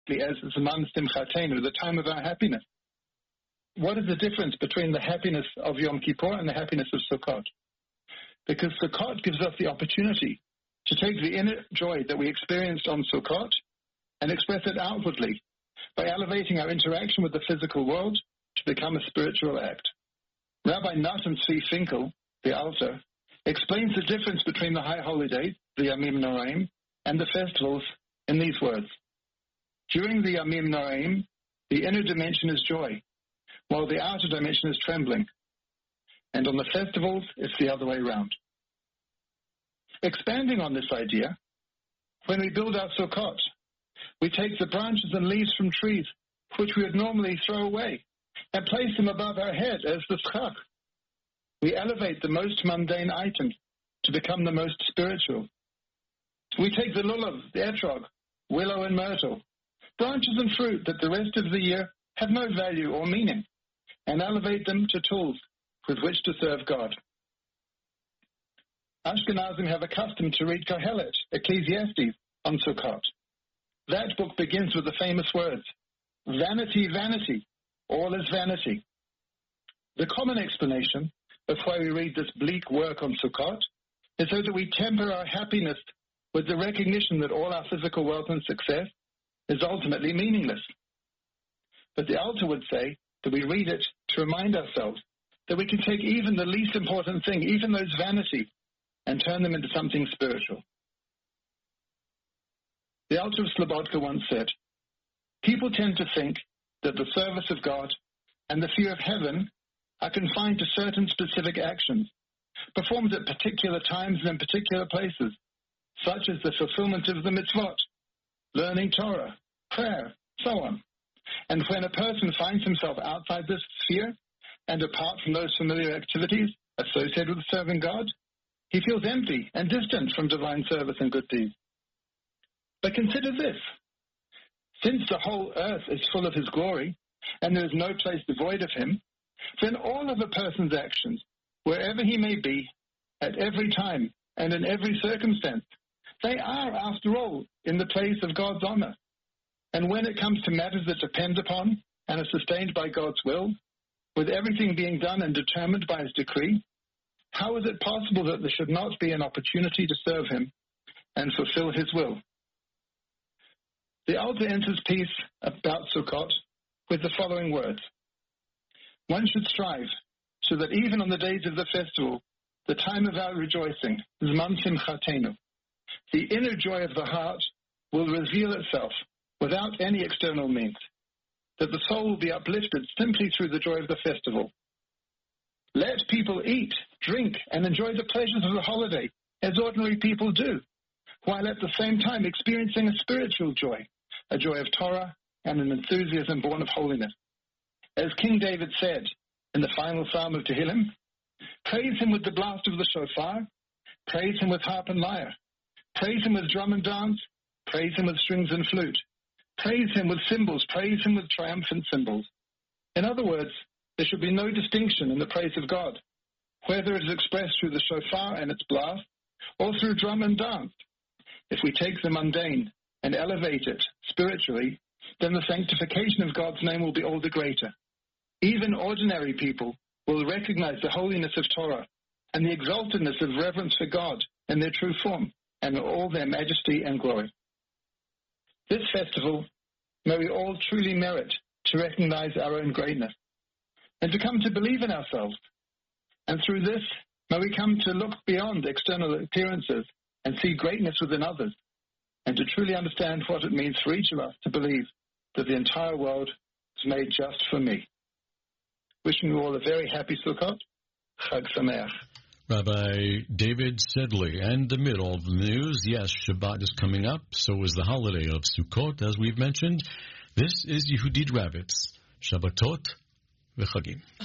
as Zman Simchatenu, the time of our happiness. What is the difference between the happiness of Yom Kippur and the happiness of Sukkot? Because Sukkot gives us the opportunity to take the inner joy that we experienced on Sukkot and express it outwardly by elevating our interaction with the physical world to become a spiritual act. Rabbi Natan Tzvi Finkel, the Alter, explains the difference between the high holidays, the Yamim Noraim, and the festivals in these words. During the Yamim Noraim, the inner dimension is joy, while the outer dimension is trembling. And on the festivals, it's the other way around. Expanding on this idea, when we build our Sukkot, we take the branches and leaves from trees, which we would normally throw away, and place them above our head as the schach. We elevate the most mundane items to become the most spiritual. We take the lulav, the etrog, willow and myrtle, branches and fruit that the rest of the year have no value or meaning, and elevate them to tools with which to serve God. Ashkenazim have a custom to read Kohelet, Ecclesiastes, on Sukkot. That book begins with the famous words, "Vanity, vanity, all is vanity." The common explanation of why we read this bleak work on Sukkot is so that we temper our happiness with the recognition that all our physical wealth and success is ultimately meaningless. But the Alter would say that we read it to remind ourselves that we can take even the least important thing, even those vanity, and turn them into something spiritual. The Alter of Slobodka once said, "People tend to think that the service of God and the fear of heaven are confined to certain specific actions, performed at particular times and in particular places, such as the fulfillment of the mitzvot, learning Torah, prayer, so on. And when a person finds himself outside this sphere and apart from those familiar activities associated with serving God, he feels empty and distant from divine service and good deeds. But consider this. Since the whole earth is full of his glory, and there is no place devoid of him, then all of a person's actions, wherever he may be, at every time and in every circumstance, they are, after all, in the place of God's honor. And when it comes to matters that depend upon and are sustained by God's will, with everything being done and determined by his decree, how is it possible that there should not be an opportunity to serve him and fulfill his will?" The Alter ends his piece about Sukkot with the following words. "One should strive so that even on the days of the festival, the time of our rejoicing, Zman Simchatenu, the inner joy of the heart will reveal itself without any external means, that the soul will be uplifted simply through the joy of the festival. Let people eat, drink, and enjoy the pleasures of the holiday as ordinary people do, while at the same time experiencing a spiritual joy, a joy of Torah and an enthusiasm born of holiness. As King David said in the final psalm of Tehillim, praise him with the blast of the shofar, praise him with harp and lyre, praise him with drum and dance, praise him with strings and flute, praise him with cymbals, praise him with triumphant cymbals." In other words, there should be no distinction in the praise of God, whether it is expressed through the shofar and its blast, or through drum and dance. If we take the mundane and elevate it spiritually, then the sanctification of God's name will be all the greater. Even ordinary people will recognize the holiness of Torah and the exaltedness of reverence for God in their true form and in all their majesty and glory. This festival, may we all truly merit to recognize our own greatness and to come to believe in ourselves. And through this, may we come to look beyond external appearances and see greatness within others, and to truly understand what it means for each of us to believe that the entire world is made just for me. Wishing you all a very happy Sukkot. Chag Sameach. Rabbi David Sedley, and amid all the news, yes, Shabbat is coming up, so is the holiday of Sukkot, as we've mentioned. This is Yehudit Ravitz, Shabbatot v'Chagim.